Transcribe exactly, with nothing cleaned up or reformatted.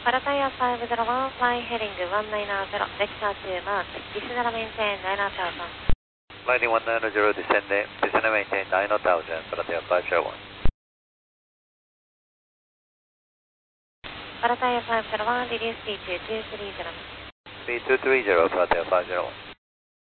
Pattaya five zero one, flying heading one nine zero, vector two Mark, descend and maintain nine thousand. Lighting one nine zero, descending, descend and maintain nine thousand, Pattaya five zero one. Pattaya five zero one, reduce speed to two three zero. Speed two three zero, Pattaya five zero one.